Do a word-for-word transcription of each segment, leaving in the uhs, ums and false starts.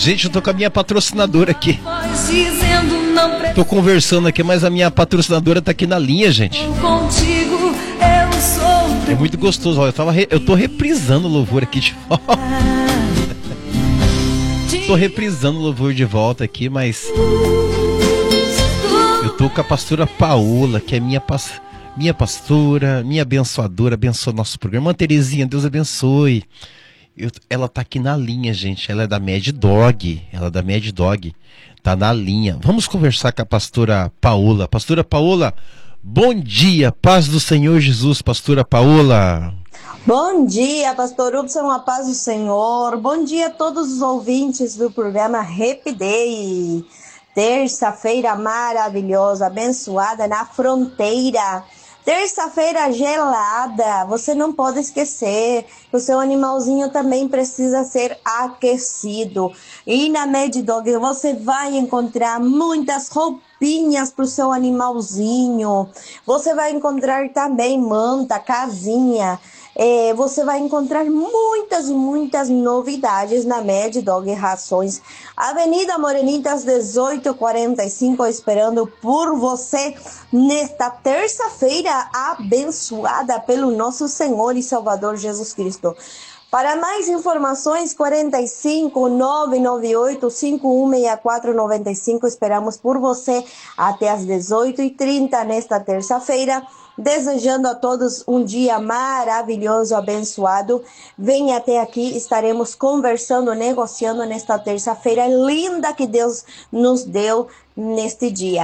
Gente, eu tô com a minha patrocinadora aqui. Tô conversando aqui, mas a minha patrocinadora tá aqui na linha, gente. É muito gostoso. Olha, eu, tava re... eu tô reprisando o louvor aqui de volta. Tô reprisando o louvor de volta aqui, mas eu tô com a pastora Paola, que é minha pastora. Minha pastora, minha abençoadora, abençoa nosso programa. Mãe Terezinha, Deus abençoe. Eu, ela tá aqui na linha, gente. Ela é da Mad Dog. Ela é da Mad Dog. Tá na linha. Vamos conversar com a pastora Paola. Pastora Paola, bom dia. Paz do Senhor Jesus, pastora Paola. Bom dia, pastor Hudson, a paz do Senhor. Bom dia a todos os ouvintes do programa Happy Day. Terça-feira maravilhosa, abençoada na fronteira. Terça-feira gelada, você não pode esquecer que o seu animalzinho também precisa ser aquecido. E na Mad Dog você vai encontrar muitas roupinhas para o seu animalzinho. Você vai encontrar também manta, casinha. É, você vai encontrar muitas e muitas novidades na Mad Dog Rações. Avenida Morenitas dezoito quarenta e cinco, esperando por você nesta terça-feira abençoada pelo nosso Senhor e Salvador Jesus Cristo. Para mais informações, quarenta e cinco, nove nove oito, cinco um seis quatro nove cinco, esperamos por você até às dezoito e trinta nesta terça-feira. Desejando a todos um dia maravilhoso, abençoado. Venha até aqui, estaremos conversando, negociando nesta terça-feira linda que Deus nos deu neste dia.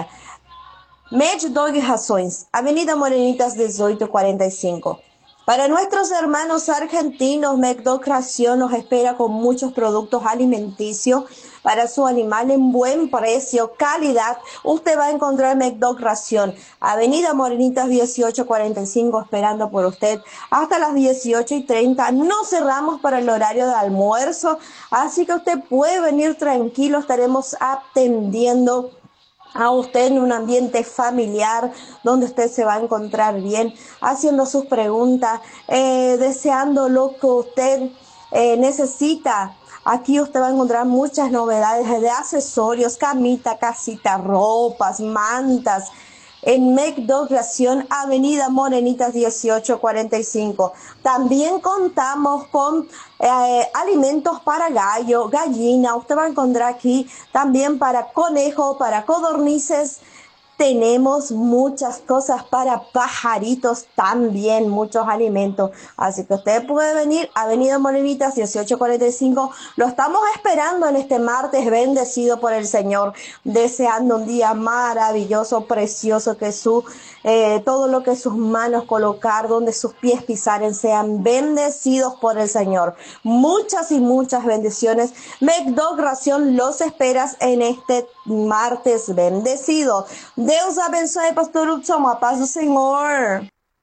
Mad Dog Rações, Avenida Morenitas dezoito quarenta y cinco. Para nuestros hermanos argentinos, Mad Dog Ración nos espera con muchos productos alimenticios para su animal en buen precio, calidad. Usted va a encontrar Mad Dog Ración, Avenida Morenitas dieciocho cuarenta y cinco, esperando por usted hasta las dieciocho y treinta. No cerramos para el horario de almuerzo, así que usted puede venir tranquilo, estaremos atendiendo a usted en un ambiente familiar donde usted se va a encontrar bien, haciendo sus preguntas, eh, deseando lo que usted eh, necesita. Aquí usted va a encontrar muchas novedades de accesorios, camita, casita, ropas, mantas. En Mad Dog Ración, Avenida Morenitas dieciocho cuarenta y cinco. También contamos con eh, alimentos para gallo, gallina. Usted va a encontrar aquí también para conejo, para codornices. Tenemos muchas cosas para pajaritos también, muchos alimentos. Así que usted puede venir, Avenida Morenitas dieciocho cuarenta y cinco. Lo estamos esperando en este martes bendecido por el Señor, deseando un día maravilloso, precioso, que su, eh, todo lo que sus manos colocar, donde sus pies pisaren, sean bendecidos por el Señor. Muchas y muchas bendiciones. Mad Dog Ración los esperas en este martes bendecido. Deus abençoe, pastor Hudson, a paz do Senhor.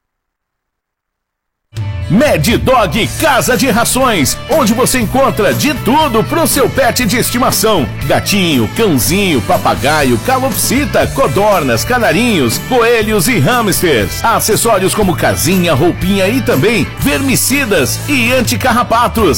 Mad Dog Casa de Rações, onde você encontra de tudo pro seu pet de estimação: gatinho, cãozinho, papagaio, calopsita, codornas, canarinhos, coelhos e hamsters. Acessórios como casinha, roupinha e também vermicidas e anticarrapatos.